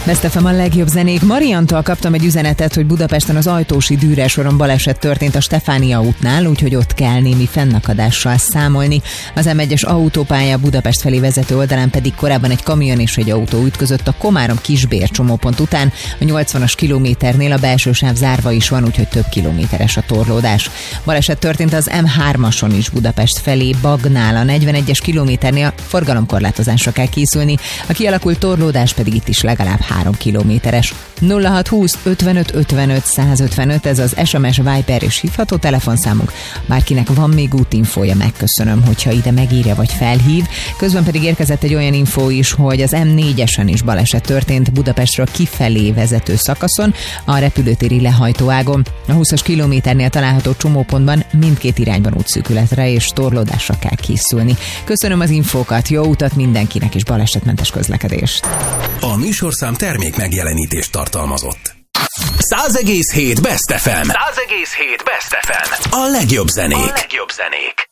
Best FM a legjobb zenék. Mariantól kaptam egy üzenetet, hogy Budapesten az Ajtósi Dűre-soron baleset történt a Stefánia útnál, úgyhogy ott kell némi fennakadással számolni. Az M1-es autópálya Budapest felé vezető oldalán pedig korábban egy kamion és egy autó ütközött a Komárom-Kisbér csomópont után. A 80-as kilométernél a belső sáv zárva is van, úgyhogy több kilométeres a torlódás. Baleset történt az M3-ason is Budapest felé, Bagnál, a 41-es kilométernél forgalomkorlátozásra kell készülni, a kialakult torlódás pedig itt is legalább 3 kilométeres. 0620 55 55 155, ez az SMS, Viber és hívható telefonszámunk. Bárkinek van még útinfója, megköszönöm, hogyha ide megírja vagy felhív. Közben pedig érkezett egy olyan infó is, hogy az M4-esen is baleset történt Budapestről kifelé vezető szakaszon, a repülőtéri lehajtóágon. A 20-as kilométernél található csomópontban mindkét irányban útszűkületre és torlódásra kell készülni. Köszönöm az infókat, jó utat mindenkinek és balesetmentes közlekedést. A műsorszám termék megjelenítést tartalmazott. 100,7 Best FM. 100,7 Best FM. A legjobb zenék.